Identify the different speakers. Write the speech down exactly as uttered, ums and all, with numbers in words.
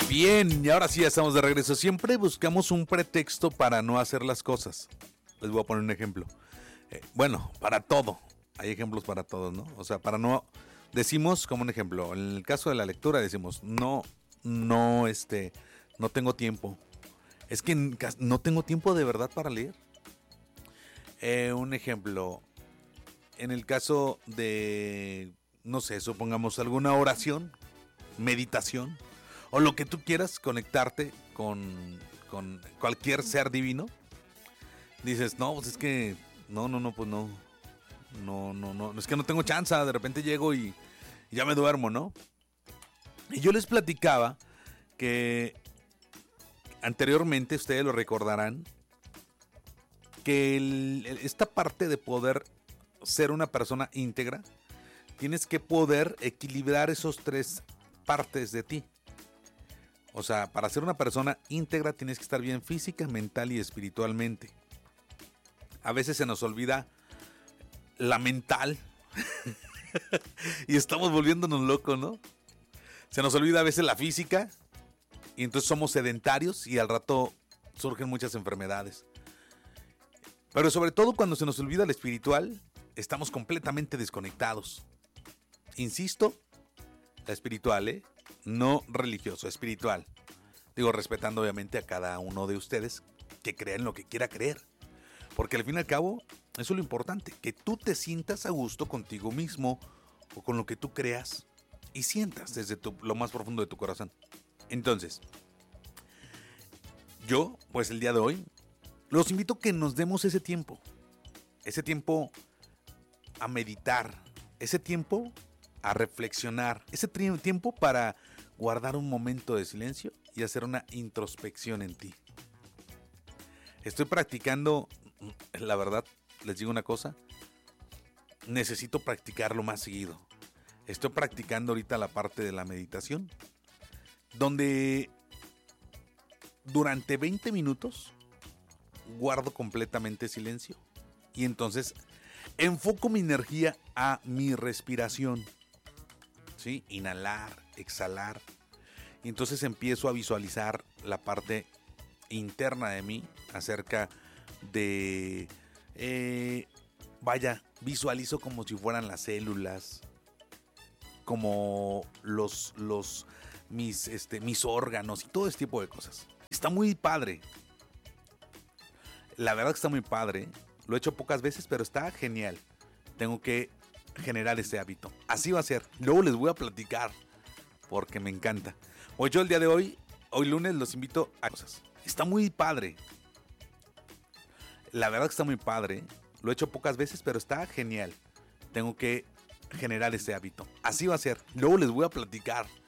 Speaker 1: Bien, y ahora sí ya estamos de regreso. Siempre buscamos un pretexto para no hacer las cosas. Les voy a poner un ejemplo. Eh, bueno, para todo. Hay ejemplos para todos, ¿no? O sea, para no... Decimos como un ejemplo, en el caso de la lectura decimos, no, no, este, no tengo tiempo. Es que no tengo tiempo de verdad para leer. Eh, un ejemplo, en el caso de, no sé, supongamos alguna oración, meditación, o lo que tú quieras, conectarte con, con cualquier ser divino. Dices, no, pues es que, no, no, no, pues no. No, no, no, es que no tengo chance, de repente llego y, y ya me duermo, ¿no? Y yo les platicaba que anteriormente, ustedes lo recordarán, que el, esta parte de poder ser una persona íntegra, tienes que poder equilibrar esos tres partes de ti. O sea, para ser una persona íntegra tienes que estar bien física, mental y espiritualmente. A veces se nos olvida la mental y estamos volviéndonos locos, ¿no? Se nos olvida a veces la física y entonces somos sedentarios y al rato surgen muchas enfermedades. Pero sobre todo cuando se nos olvida la espiritual, estamos completamente desconectados. Insisto, la espiritual, ¿eh? No religioso, espiritual. Digo, respetando obviamente a cada uno de ustedes que crean lo que quiera creer. Porque al fin y al cabo, eso es lo importante, que tú te sientas a gusto contigo mismo o con lo que tú creas y sientas desde tu, lo más profundo de tu corazón. Entonces, yo, pues el día de hoy, los invito a que nos demos ese tiempo, ese tiempo a meditar, ese tiempo a reflexionar, ese tiempo para guardar un momento de silencio y hacer una introspección en ti. Estoy practicando, la verdad, les digo una cosa, necesito practicarlo más seguido. Estoy practicando ahorita la parte de la meditación, donde durante veinte minutos guardo completamente silencio y entonces enfoco mi energía a mi respiración, ¿sí? Inhalar, exhalar, y entonces empiezo a visualizar la parte interna de mí acerca de eh, vaya, visualizo como si fueran las células, como los los mis este mis órganos y todo ese tipo de cosas. Está muy padre. La verdad que está muy padre. Lo he hecho pocas veces, pero está genial. Tengo que generar ese hábito. Así va a ser. Luego les voy a platicar porque me encanta. Pues yo el día de hoy, hoy lunes, los invito a cosas. Está muy padre. La verdad que está muy padre. Lo he hecho pocas veces, pero está genial. Tengo que generar ese hábito. Así va a ser. Luego les voy a platicar